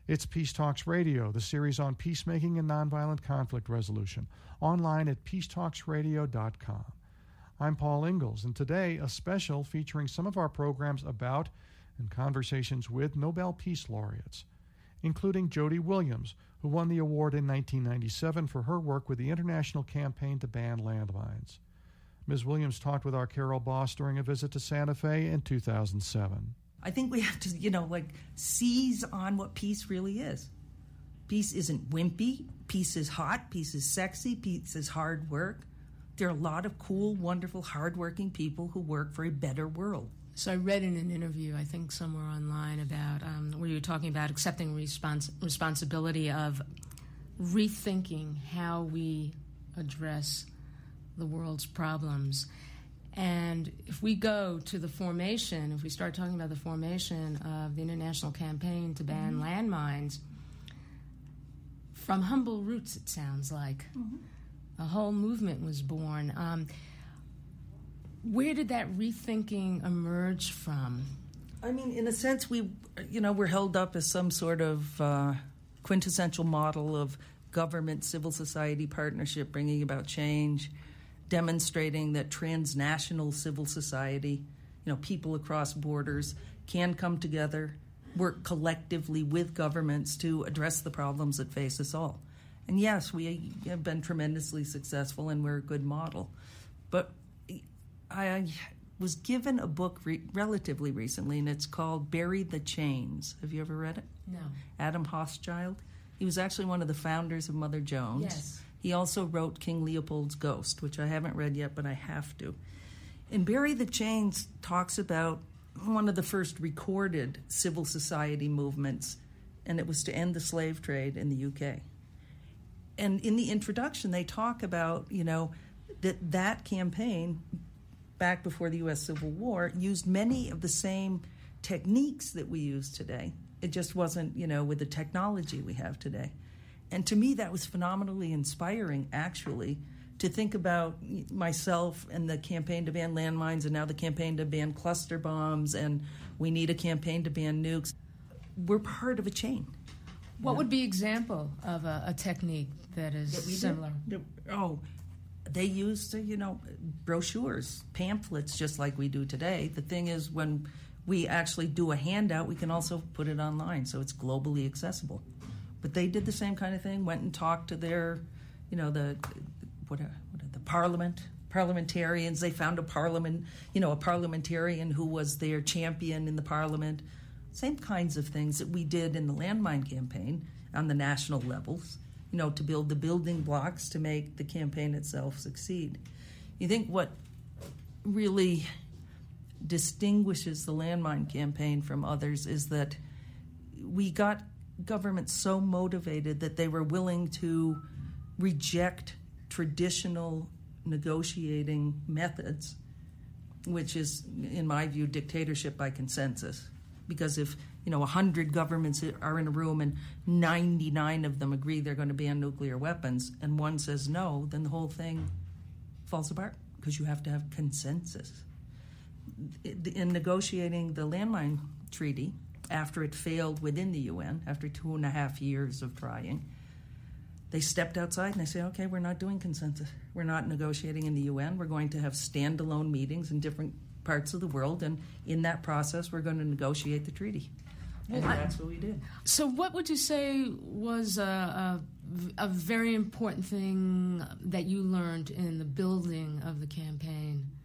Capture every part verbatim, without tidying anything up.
It's Peace Talks Radio, the series on peacemaking and nonviolent conflict resolution, online at peace talks radio dot com. I'm Paul Ingalls, and today a special featuring some of our programs about and conversations with Nobel Peace Laureates, including Jody Williams, who won the award in nineteen ninety-seven for her work with the International Campaign to Ban Landmines. Miz Williams talked with our Carol Boss during a visit to Santa Fe in two thousand seven. I think we have to, you know, like, seize on what peace really is. Peace isn't wimpy. Peace is hot. Peace is sexy. Peace is hard work. There are a lot of cool, wonderful, hardworking people who work for a better world. So I read in an interview, I think somewhere online, about um, where you were talking about accepting respons- responsibility of rethinking how we address the world's problems. And if we go to the formation, if we start talking about the formation of the International Campaign to Ban mm-hmm. Landmines, from humble roots, it sounds like. Mm-hmm. A whole movement was born. Um, where did that rethinking emerge from? I mean, in a sense, we, you know, we're held up as some sort of uh, quintessential model of government, civil society partnership bringing about change, demonstrating that transnational civil society, you know, people across borders can come together, work collectively with governments to address the problems that face us all. And yes, we have been tremendously successful and we're a good model. But I was given a book re- relatively recently, and it's called Bury the Chains. Have you ever read it? No. Adam Hochschild. He was actually one of the founders of Mother Jones. Yes. He also wrote King Leopold's Ghost, which I haven't read yet, but I have to. And Bury the Chains talks about one of the first recorded civil society movements, and it was to end the slave trade in the U K. And in the introduction, they talk about, you know, that that campaign, back before the U S Civil War, used many of the same techniques that we use today. It just wasn't, you know, with the technology we have today. And to me, that was phenomenally inspiring, actually, to think about myself and the campaign to ban landmines and now the campaign to ban cluster bombs, and we need a campaign to ban nukes. We're part of a chain. What know? would be example of a, a technique that is that similar? Did, oh, they used, you know, brochures, pamphlets, just like we do today. The thing is, when we actually do a handout, we can also put it online, so it's globally accessible. But they did the same kind of thing, went and talked to their, you know, the what are, what are the parliament, parliamentarians. They found a parliament, you know, a parliamentarian who was their champion in the parliament. Same kinds of things that we did in the landmine campaign on the national levels, you know, to build the building blocks to make the campaign itself succeed. You think what really distinguishes the landmine campaign from others is that we got governments so motivated that they were willing to reject traditional negotiating methods, which is, in my view, dictatorship by consensus. Because if, you know, one hundred governments are in a room and ninety-nine of them agree they're going to ban nuclear weapons and one says no, then the whole thing falls apart because you have to have consensus. In negotiating the landmine treaty, after it failed within the U N, after two and a half years of trying, they stepped outside and they said, okay, we're not doing consensus. We're not negotiating in the U N. We're going to have standalone meetings in different parts of the world, and in that process, we're going to negotiate the treaty. And well, that's what we did. So what would you say was a, a, a very important thing that you learned in the building of the campaign?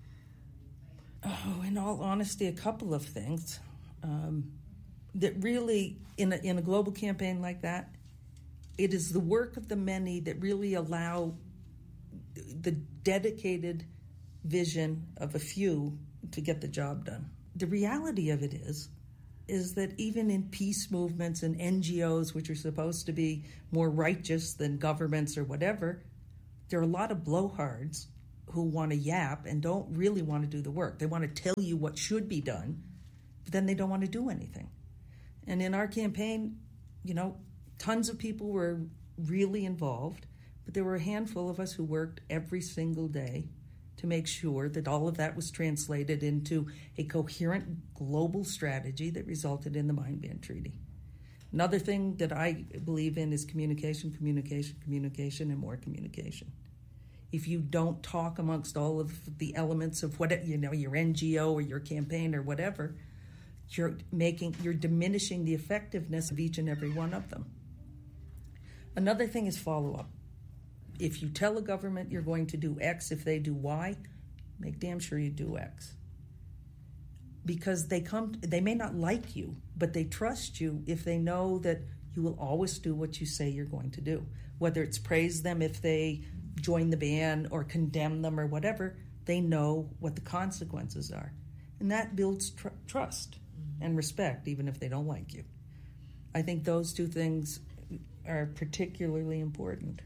Oh, in all honesty, a couple of things. Um, that really, in a, in a global campaign like that, it is the work of the many that really allow the dedicated vision of a few to get the job done. The reality of it is, is that even in peace movements and N G Os, which are supposed to be more righteous than governments or whatever, there are a lot of blowhards who want to yap and don't really want to do the work. They want to tell you what should be done, but then they don't want to do anything. And in our campaign, you know, tons of people were really involved, but there were a handful of us who worked every single day to make sure that all of that was translated into a coherent global strategy that resulted in the Mine Ban Treaty. Another thing that I believe in is communication, communication, communication, and more communication. If you don't talk amongst all of the elements of what, you know, your N G O or your campaign or whatever, you're making, you're diminishing the effectiveness of each and every one of them. Another thing is follow-up. If you tell a government you're going to do X, if they do Y, make damn sure you do X. Because they come, they may not like you, but they trust you if they know that you will always do what you say you're going to do. Whether it's praise them if they join the band or condemn them or whatever, they know what the consequences are. And that builds tr- trust and respect, even if they don't like you. I think those two things are particularly important.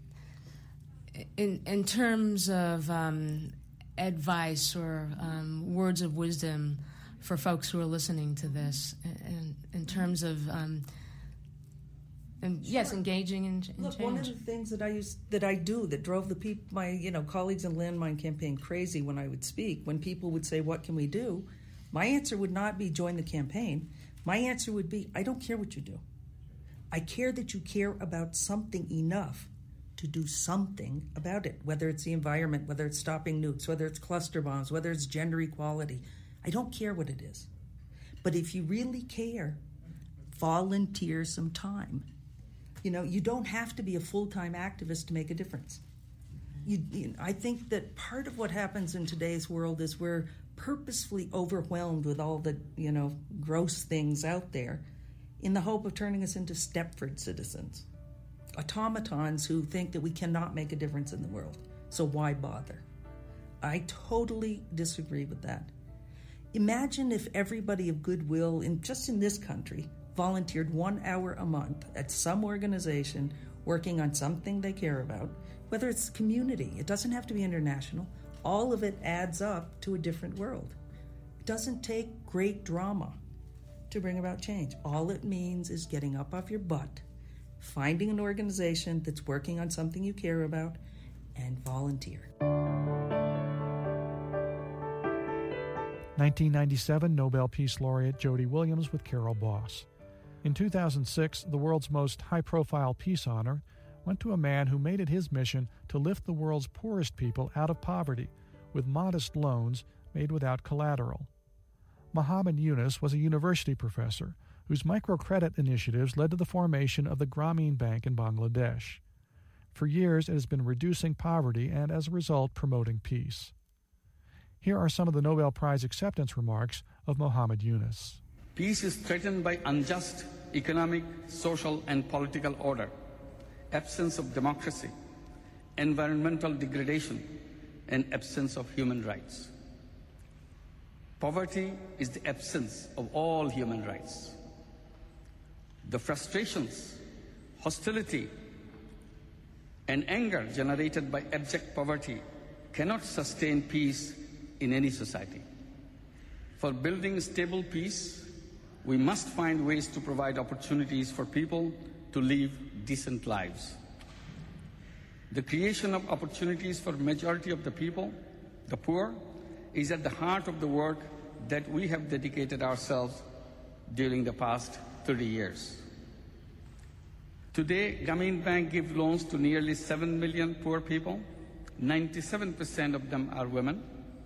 In in terms of um, advice or um, words of wisdom for folks who are listening to this, in, in terms of um, and sure. yes, engaging in, in Look, change. one of the things that I used that I do that drove the people, my you know colleagues in Landmine campaign crazy when I would speak, when people would say, "What can we do?" My answer would not be join the campaign. My answer would be, I don't care what you do. I care that you care about something enough to do something about it, whether it's the environment, whether it's stopping nukes, whether it's cluster bombs, whether it's gender equality. I don't care what it is. But if you really care, volunteer some time. You know, you don't have to be a full-time activist to make a difference. You, you know, I think that part of what happens in today's world is we're purposefully overwhelmed with all the, you know, gross things out there in the hope of turning us into Stepford citizens, automatons who think that we cannot make a difference in the world. So why bother? I totally disagree with that. Imagine if everybody of goodwill, in just in this country, volunteered one hour a month at some organization working on something they care about, whether it's community, it doesn't have to be international. All of it adds up to a different world. It doesn't take great drama to bring about change. All it means is getting up off your butt, finding an organization that's working on something you care about, and volunteer. nineteen ninety-seven Nobel Peace Laureate Jody Williams with Carol Boss. In two thousand six, the world's most high-profile peace honor went to a man who made it his mission to lift the world's poorest people out of poverty with modest loans made without collateral. Muhammad Yunus was a university professor whose microcredit initiatives led to the formation of the Grameen Bank in Bangladesh. For years, it has been reducing poverty and, as a result, promoting peace. Here are some of the Nobel Prize acceptance remarks of Muhammad Yunus. Peace is threatened by unjust economic, social, and political order, absence of democracy, environmental degradation, and absence of human rights. Poverty is the absence of all human rights. The frustrations, hostility, and anger generated by abject poverty cannot sustain peace in any society. For building stable peace, we must find ways to provide opportunities for people to live decent lives. The creation of opportunities for majority of the people, the poor, is at the heart of the work that we have dedicated ourselves during the past thirty years. Today, Grameen Bank gives loans to nearly seven million poor people. ninety-seven percent of them are women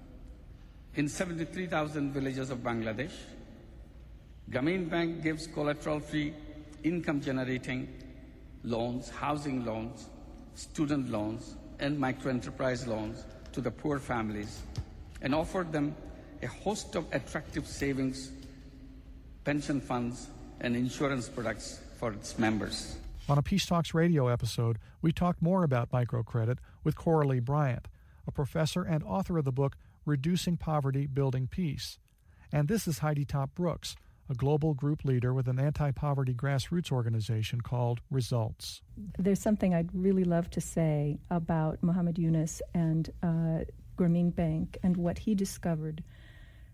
in seventy-three thousand villages of Bangladesh. Grameen Bank gives collateral-free income-generating loans, housing loans, student loans, and microenterprise loans to the poor families and offered them a host of attractive savings, pension funds, and insurance products for its members. On a Peace Talks radio episode, we talked more about microcredit with Coralie Bryant, a professor and author of the book Reducing Poverty, Building Peace. And this is Heidi Top Brooks, a global group leader with an anti-poverty grassroots organization called Results. There's something I'd really love to say about Muhammad Yunus and uh, Grameen Bank and what he discovered